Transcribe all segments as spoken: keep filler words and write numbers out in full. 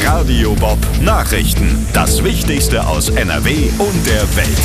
Radio Bob Nachrichten. Das Wichtigste aus N R W und der Welt.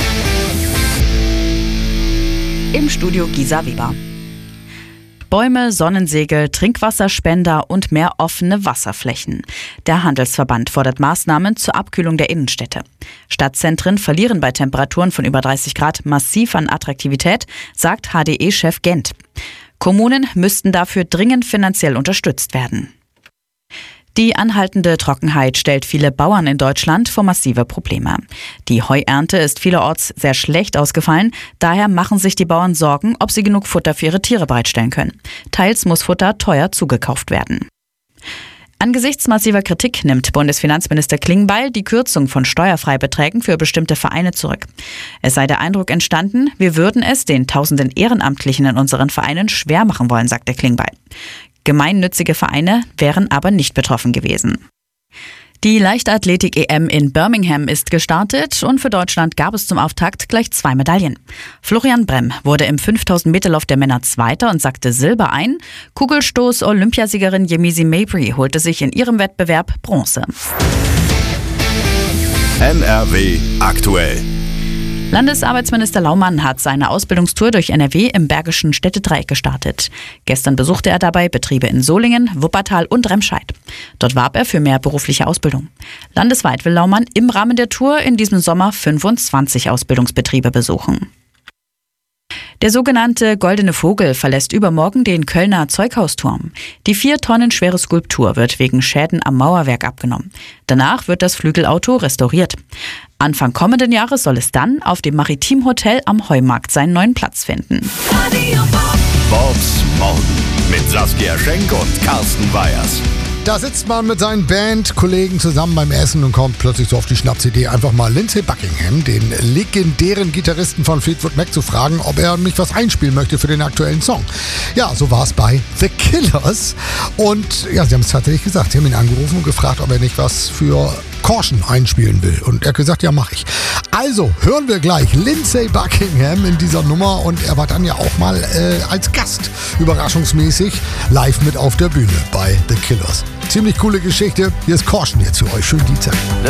Im Studio Gisa Weber. Bäume, Sonnensegel, Trinkwasserspender und mehr offene Wasserflächen. Der Handelsverband fordert Maßnahmen zur Abkühlung der Innenstädte. Stadtzentren verlieren bei Temperaturen von über dreißig Grad massiv an Attraktivität, sagt H D E-Chef Gent. Kommunen müssten dafür dringend finanziell unterstützt werden. Die anhaltende Trockenheit stellt viele Bauern in Deutschland vor massive Probleme. Die Heuernte ist vielerorts sehr schlecht ausgefallen, daher machen sich die Bauern Sorgen, ob sie genug Futter für ihre Tiere bereitstellen können. Teils muss Futter teuer zugekauft werden. Angesichts massiver Kritik nimmt Bundesfinanzminister Klingbeil die Kürzung von Steuerfreibeträgen für bestimmte Vereine zurück. Es sei der Eindruck entstanden, wir würden es den tausenden Ehrenamtlichen in unseren Vereinen schwer machen wollen, sagte Klingbeil. Gemeinnützige Vereine wären aber nicht betroffen gewesen. Die Leichtathletik-E M in Birmingham ist gestartet und für Deutschland gab es zum Auftakt gleich zwei Medaillen. Florian Bremm wurde im fünftausend Meter Lauf der Männer Zweiter und sackte Silber ein. Kugelstoß-Olympiasiegerin Yemisi Mabry holte sich in ihrem Wettbewerb Bronze. N R W aktuell. Landesarbeitsminister Laumann hat seine Ausbildungstour durch N R W im Bergischen Städtedreieck gestartet. Gestern besuchte er dabei Betriebe in Solingen, Wuppertal und Remscheid. Dort warb er für mehr berufliche Ausbildung. Landesweit will Laumann im Rahmen der Tour in diesem Sommer fünfundzwanzig Ausbildungsbetriebe besuchen. Der sogenannte Goldene Vogel verlässt übermorgen den Kölner Zeughausturm. Die vier Tonnen schwere Skulptur wird wegen Schäden am Mauerwerk abgenommen. Danach wird das Flügelauto restauriert. Anfang kommenden Jahres soll es dann auf dem Maritim-Hotel am Heumarkt seinen neuen Platz finden. Bobs Morgen mit Saskia Schenk und Carsten Weyers. Da sitzt man mit seinen Bandkollegen zusammen beim Essen und kommt plötzlich so auf die Schnapsidee, einfach mal Lindsey Buckingham, den legendären Gitarristen von Fleetwood Mac, zu fragen, ob er mich was einspielen möchte für den aktuellen Song. Ja, so war es bei The Killers. Und ja, sie haben es tatsächlich gesagt. Sie haben ihn angerufen und gefragt, ob er nicht was für Caution einspielen will. Und er hat gesagt, ja, mach ich. Also hören wir gleich Lindsey Buckingham in dieser Nummer, und er war dann ja auch mal äh, als Gast überraschungsmäßig live mit auf der Bühne bei The Killers. Ziemlich coole Geschichte. Hier ist Caution jetzt für euch. Schön die Zeit.